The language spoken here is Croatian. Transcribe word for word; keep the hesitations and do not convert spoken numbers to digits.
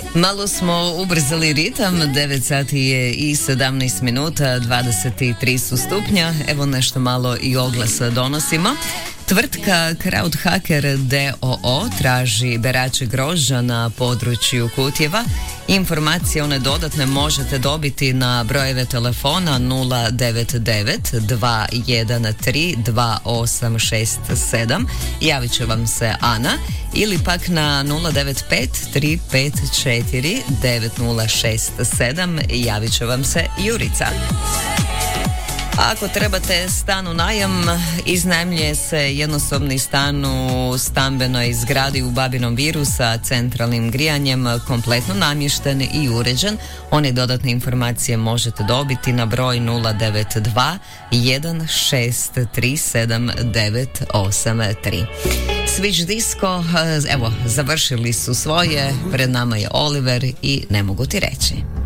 Malo smo ubrzali ritam, devet sati je i sedamnaest minuta, dvadeset tri su stupnja, evo nešto malo i oglasa donosimo. Tvrtka Crowdhacker d o o traži berače grožđa na području Kutjeva. Informacije one dodatne možete dobiti na brojeve telefona nula devet devet dva jedan tri dva osam šest sedam. Javit će vam se Ana ili pak na nula devet pet tri pet četiri devet nula šest sedam. Javit će vam se Jurica. Ako trebate stan u najam, iznajmljuje se jednosobni stan u stambenoj zgradi u Babinom Viru sa centralnim grijanjem, kompletno namješten i uređen. One dodatne informacije možete dobiti na broj nula devet dva jedan šest tri sedam devet osam tri. Switch Disco, evo, završili su svoje, pred nama je Oliver i Ne mogu ti reći.